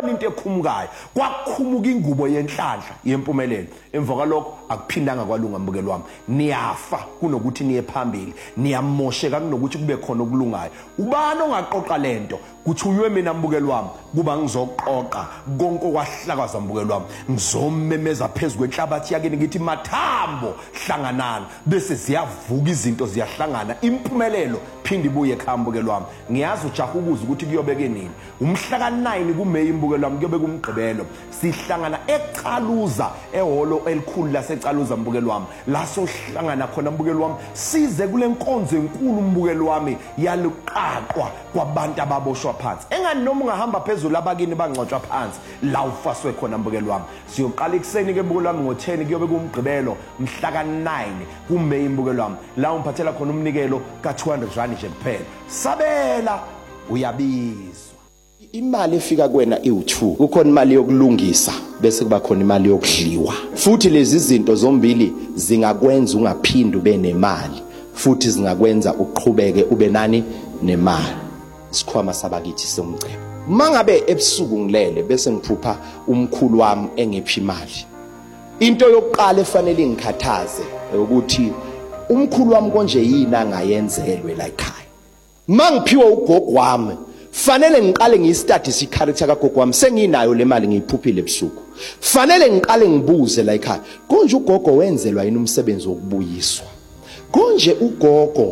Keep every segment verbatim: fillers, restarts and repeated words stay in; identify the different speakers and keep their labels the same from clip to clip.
Speaker 1: ngayibona into ekhumukayo kwakhumuka ingubo yenhlanhla yempumelelo emva kwalokho akuphindanga kwalunga mbukelo wami niyafa kunokuthi niye phambili niyamosheka kunokuthi kube khona okulungayo ubani ongaqoqa lento kuthunywe mina mbukelo wami kuba ngizoqoqa konke okwahlakaza mbukelo wami ngizomemeza phezulu kwenhlabathi yakini ngithi mathambo hlanganana bese ziyavuka izinto ziyahlangana impumelelo phindi ibuye ekhaya mbukelo wami ngiyazi ujaha ukuza ukuthi kuyobeke nini umhla ka nine kuMeyi mbukelo wami kuyobeka umgqibelo sihlangana eCaluza ehholo elikhulu laseCaluza mbukelo wami la sohlangana khona mbukelo wami size kule nkonzo enkulu mbukelo wami yaluqaqwa kwabantu ababoshwa phansi engani noma ungahamba phezulu abakini bangcotshwa phansi la ufaswe khona mbukelo wami siyoqala ikuseni ke mbukelo wami ngo ten kuyobeka umgqibelo mhla ka nine kuMeyi mbukelo wami la umphathela khona umnikelo ka two hundred rand nje kuphela sabela uyabizwa
Speaker 2: imali efika kuwena iwu two kukhona imali yokulungisa bese kuba khona imali yokudliwa futhi lezi zinto zombili zingakwenza ungaphindi ube nemali futhi zingakwenza uqhubeke ube nani nemali isikhwama sabakithi somcebo mangabe ebusuku ngilele bese ngiphupha umkhulu wami engiphi imali into yokuqala efanele ngikhathaze ukuthi umkhulu wami konje yini angayenzelwe la ekhaya mangiphiwe ugogo wami fanele ngiqale ngiyistudy si-character kagogo wami senginayo le mali ngiyiphuphile ebusuku fanele ngiqale ngibuze la ekhaya konje ugogo wenzelwa yini umsebenzi wokubuyiswa konje ugogo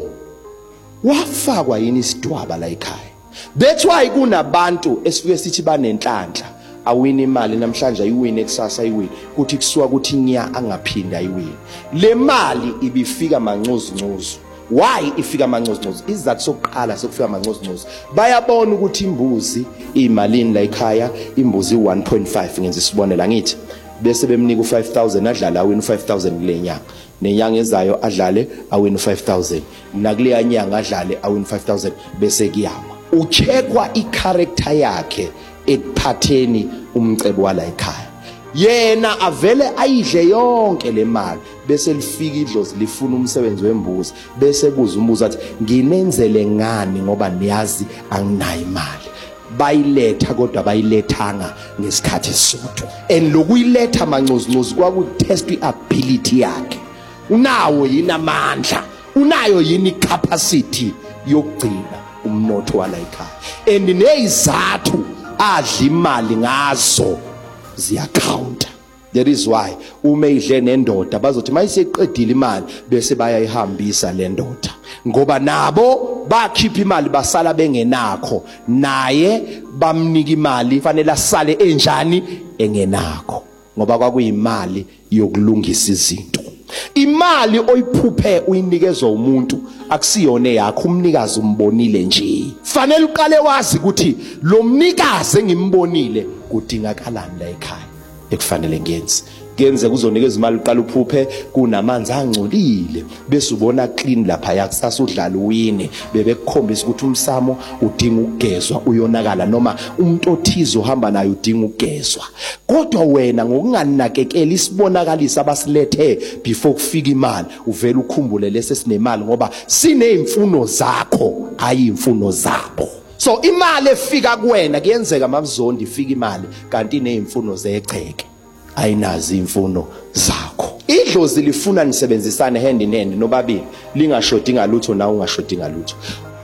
Speaker 2: wafakwa yini isidwaba la ekhaya that's why kunabantu esifike sithi banenhlanhla awini imali namhlanje ayiwini eksasa ayiwini kuthi kusuka kuthi nya angaphinda ayiwini le mali ibifika mancozincozo why ifika mancozincozo izathu sokuqala sokufika mancozincozo bayabona ukuthi imbuzi imalini la ekhaya imbuzi one point five ngenza isibonela ngithi bese bemnika u five thousand adlala awini five thousand kule nyanga nenyanga ezayo adlale awini five thousand nakule nyanga adlale awini five thousand bese kuyama ucheckwa i-character yakhe ekuphatheni umcebo wala ekhaya yena avele ayidle yonke le mali bese lifika idlozi lifuna umsebenzi wembuzi bese kuza umbuzo athi nginenzele ngani ngoba niyazi anginayo imali bayiletha kodwa bayilethanga ngesikhathi esisodwa and lokuyiletha mancozincozi kwakutest iability yakhe unawo yini amandla unayo yini capacity yokugcina umnotho wala ekhaya and nezathu adla imali ngazo ziyacounta that is why uma idle nendoda bazothi mayiseqedile imali bese bayayihambisa le ndoda ngoba nabo bakhipha imali basala bengenakho naye bamnika imali fanele asale enjani engenakho ngoba kwakuyimali yokulungisa izinto imali oyiphuphe uyinikezwa umuntu akusiyona yakho umnikazi umbonile nje fanele uqale wazi ukuthi lo mnikazi engimbonile kudingakalani la ekhaya ekufanele ngenze kenze kuzonikeza imali uqala uphuphe kunamanzi angcolile bese ubona clean lapha yakusasa udlala uwini bebe kukhombisa ukuthi umsamo udinga ukugezwa uyonakala noma umuntu othizo uhamba naye udinga ukugezwa kodwa wena ngokunganakekela isibonakalisa abasilethe before kufika imali uvela ukhumbule lese sinemali ngoba sineemfuno zakho ayimfuno zabo so imali efika kuwena kuyenzeka mamzondi ifika imali kanti ineemfuno zecheke ayinazi imfuno zakho idlozi lifuna nisebenzisane hand in hand nobabili lingashodi ngalutho nawe ungashodi ngalutho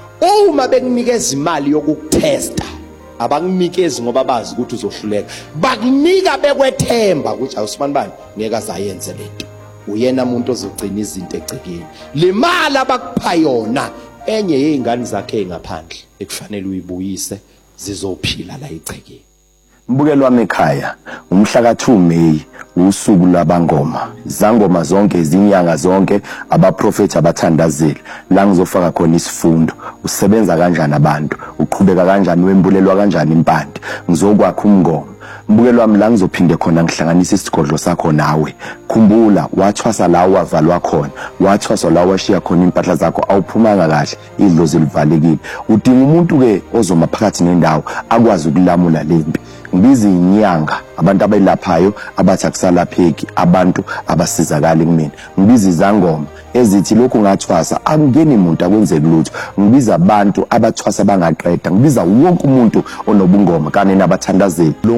Speaker 2: uma bekunikeza imali yokukutesta abakunikezi ngoba bazi ukuthi uzohluleka bakunika bekwethemba ukuthi awusibani bani ngeke azayenze lento uyena umuntu ozogcina izinto egcekeni le mali abakupha yona enye yezingane zakhe ngaphandle ekufanele uyibuyise zizophila la egcekeni
Speaker 1: mbukelo wami ekhaya umhla ka two Meyi usuku labangoma zangoma zonke izinyanga zonke abaprofeti abathandazeli la ngizofaka khona isifundo usebenza kanjani abantu uqhubeka kanjani wembulelwa kanjani impande ngizokwakha umngoma mbukelo wami la ngizophinde khona ngihlanganisa isigodlo sakho nawe khumbula wathwasa la wavalwa khona wathwasa la washiya khona impahla zakho awuphumanga kahle idlozi livalekile udinga umuntu ke ozoma phakathi nendawo akwazi ukulamula lempi ngibiza inyanga abantu abayilaphayo abathi akusalapheki abantu abasizakala kumina ngibiza izangoma ezithi lokhu ngathwasa angeni umuntu akwenzeke lutho ngibiza abantu abathwasa bangaqeda ngibiza wonke umuntu onobungoma kanye nabathandazeli